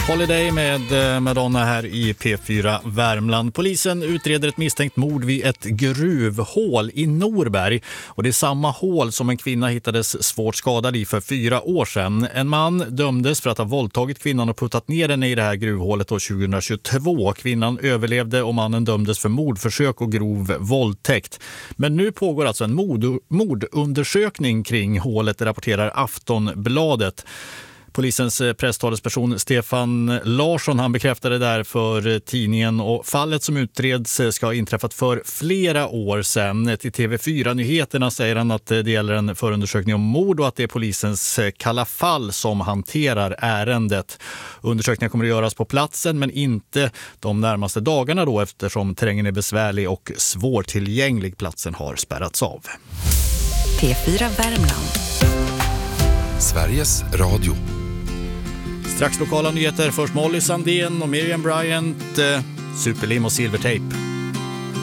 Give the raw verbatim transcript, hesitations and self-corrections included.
Holiday med Madonna här i P fyra Värmland. Polisen utreder ett misstänkt mord vid ett gruvhål i Norberg. Och det är samma hål som en kvinna hittades svårt skadad i för fyra år sedan. En man dömdes för att ha våldtagit kvinnan och puttat ner henne i det här gruvhålet då tjugohundratjugotvå. Kvinnan överlevde och mannen dömdes för mordförsök och grov våldtäkt. Men nu pågår alltså en mord- mordundersökning kring hålet, rapporterar Aftonbladet. Polisens presstalesperson Stefan Larsson, han bekräftade där för tidningen, och fallet som utreds ska ha inträffat för flera år sedan. Till T V fyra-nyheterna säger han att det gäller en förundersökning om mord och att det är polisens kalla fall som hanterar ärendet. Undersökningen kommer att göras på platsen men inte de närmaste dagarna då, eftersom terrängen är besvärlig och svårtillgänglig. Platsen har spärrats av. P fyra Värmland. Sveriges Radio. Strax lokala nyheter, först Molly Sandén och Miriam Bryant, eh, Superlim och Silvertape.